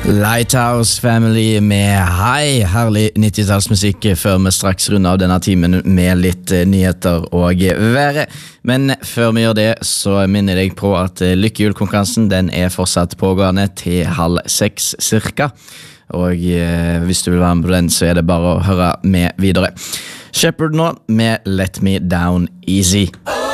Lighthouse Family med hei, herlig 90-tallsmusikk før vi straks runder av denne timen med litt nyheter og været. Men før vi gjør det, så minner jeg på at lykkehjulkonkurransen den er fortsatt pågående til 5:30 cirka. Og hvis du vil være med på den, så er det bare å høre med videre. Shepherd nå med Let Me Down Easy.